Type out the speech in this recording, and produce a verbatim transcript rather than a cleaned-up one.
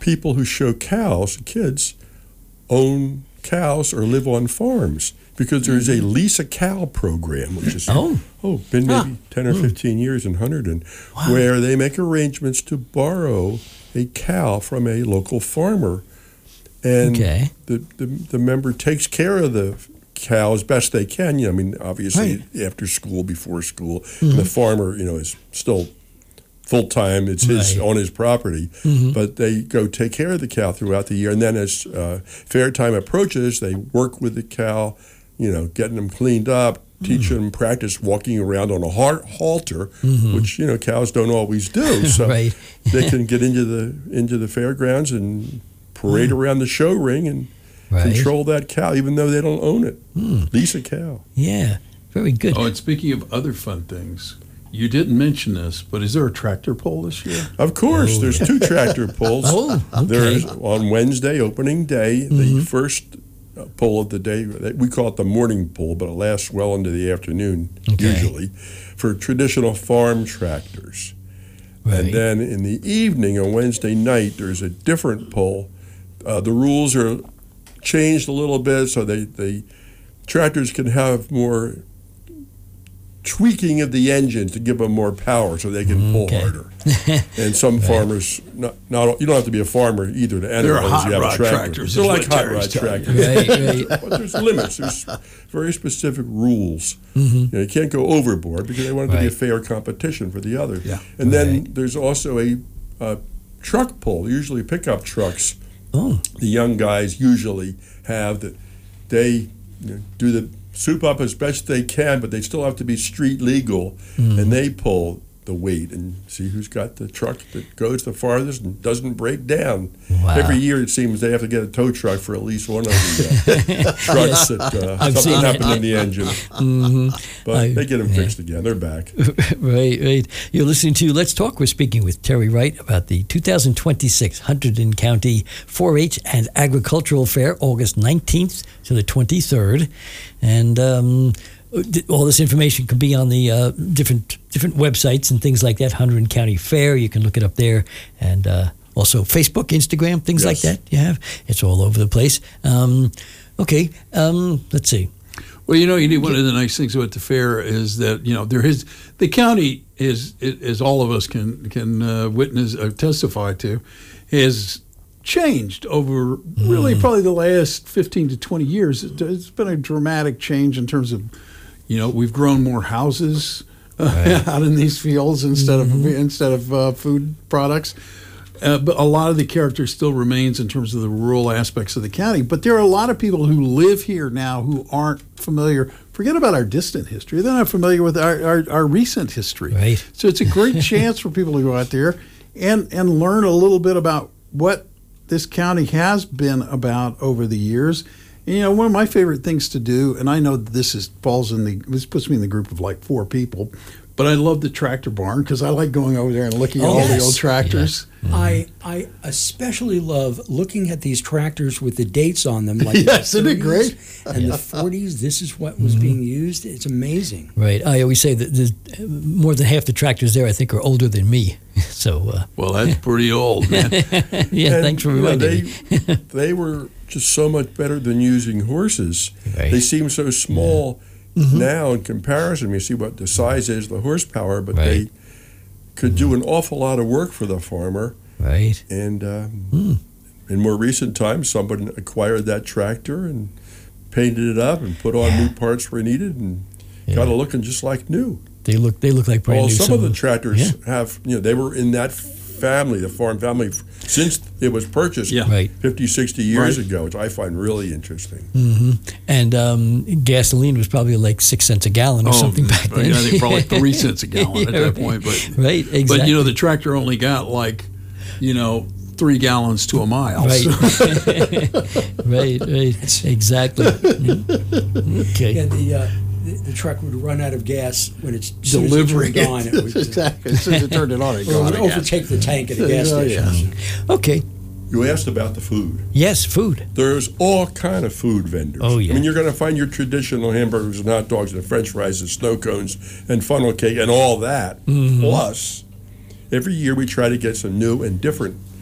people who show cows, kids, own cows or live on farms because there's a lease a cow program, which is oh, oh been maybe huh. ten or mm. fifteen years in Hunterdon, wow. where they make arrangements to borrow a cow from a local farmer, and okay. the, the the member takes care of the cow as best they can. You know, I mean, obviously right. after school, before school, mm-hmm. and the farmer, you know, is still full time. It's his right. on his property, mm-hmm. but they go take care of the cow throughout the year, and then as uh, fair time approaches, they work with the cow, you know, getting them cleaned up, mm. teaching them practice walking around on a halter, mm-hmm. which you know cows don't always do. So right. they can get into the into the fairgrounds and parade mm. around the show ring and right. control that cow, even though they don't own it. Mm. Lease a cow. Yeah, very good. Oh, and speaking of other fun things, you didn't mention this, but is there a tractor pull this year? Of course, oh. there's two tractor pulls. oh, okay. There's on Wednesday, opening day, mm-hmm. the first pull of the day. We call it the morning pull, but it lasts well into the afternoon, okay. usually, for traditional farm tractors. Right. And then in the evening on Wednesday night, there's a different pull. Uh, the rules are changed a little bit so they, they tractors can have more tweaking of the engines to give them more power so they can pull okay. harder. And some right. farmers, not, not you don't have to be a farmer either to enter those. You have They're a tractor. tractors. They're like hot rod tractors. Right, right. But there's limits. There's very specific rules. Mm-hmm. You know, you can't go overboard because they want it right. to be a fair competition for the other. Yeah. And then right. there's also a, a truck pull, usually pickup trucks. Oh. The young guys usually have that they you know, do the soup up as best they can, but they still have to be street legal, mm. and they pull the weight and see who's got the truck that goes the farthest and doesn't break down. Wow. Every year it seems they have to get a tow truck for at least one of the uh, trucks that uh, something happened in the engine. Mm-hmm. But I, they get them yeah. fixed again. They're back. Right, right. You're listening to Let's Talk. We're speaking with Terry Wright about the two thousand twenty-six Hunterdon County four H and Agricultural Fair, August nineteenth to the twenty-third. And um, all this information can be on the uh, different different websites and things like that. Hunterdon County Fair, you can look it up there, and uh, also Facebook, Instagram, things yes. like that. You have it's all over the place. Um, okay, um, let's see. Well, you know, you need, one of the nice things about the fair is that you know there is the county is, as all of us can can uh, witness or testify to, is changed over really mm. probably the last fifteen to twenty years. It's been a dramatic change in terms of, you know, we've grown more houses uh, right. out in these fields instead mm-hmm. of instead of uh, food products. Uh, but a lot of the character still remains in terms of the rural aspects of the county. But there are a lot of people who live here now who aren't familiar. Forget about our distant history. They're not familiar with our, our, our recent history. Right. So it's a great chance for people to go out there and, and learn a little bit about what this county has been about over the years. And, you know, one of my favorite things to do, and I know this is falls in the this puts me in the group of like four people, but I love the tractor barn because I like going over there and looking oh, at all yes. the old tractors. Yeah. Mm-hmm. I I especially love looking at these tractors with the dates on them, like yes, the isn't it great? And the forties. This is what was mm-hmm. being used. It's amazing. Right. I always say that there's more than half the tractors there, I think, are older than me. So. Uh, well, that's pretty old, man. yeah. And, thanks for you know, reminding they, me. they were just so much better than using horses. Right. They seem so small. Yeah. Mm-hmm. Now, in comparison, you see what the size is, the horsepower, but right. they could do an awful lot of work for the farmer. Right. And um, mm. in more recent times, somebody acquired that tractor and painted it up and put on yeah. new parts where needed and yeah. got it looking just like new. They look. They look like brand well, new. Some, some of the tractors yeah. have, you know, they were in that family, the farm family, since it was purchased yeah. right. fifty, sixty years right. ago, which I find really interesting. Mm-hmm. And um, gasoline was probably like six cents a gallon or oh, something back then. Yeah, I think probably three cents a gallon yeah, at that right. point. But right, exactly. But, you know, the tractor only got like, you know, three gallons to a mile. Right, so. right, right. Exactly. Okay. Yeah, the, uh, the the truck would run out of gas when it's delivering it on. It would, exactly. As soon as it turned it on, it, or it would gas. overtake the tank at a gas Oh, station. yeah. Okay. You asked about the food. Yes, food. There's all kind of food vendors. Oh, yeah. I mean, you're going to find your traditional hamburgers and hot dogs and French fries and snow cones and funnel cake and all that. Mm-hmm. Plus, every year we try to get some new and different